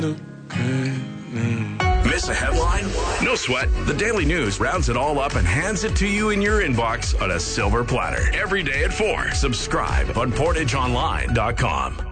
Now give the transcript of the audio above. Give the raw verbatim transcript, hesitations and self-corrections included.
Miss a headline? No sweat. The Daily News rounds it all up and hands it to you in your inbox on a silver platter. Every day at four. Subscribe on portage online dot com.